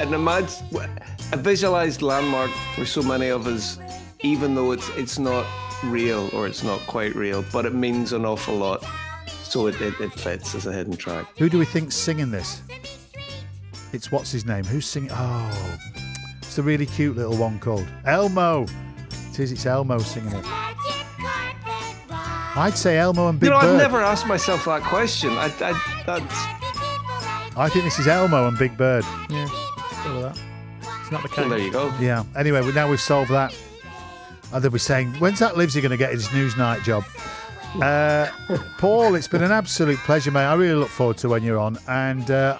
And imagine a visualized landmark for so many of us, even though it's not real or it's not quite real, but it means an awful lot. So it fits as a hidden track. Who do we think's singing this? It's what's his name? Who's singing? Oh, it's the really cute little one called Elmo. It's Elmo singing it. I'd say Elmo and Big Bird. I've never asked myself that question. I think this is Elmo and Big Bird. Yeah, all of that. It's not the case. Well, there you go. Yeah. Anyway, now we've solved that. And they'll be saying, when's that Livesey going to get his Newsnight job? Paul, it's been an absolute pleasure, mate. I really look forward to when you're on. And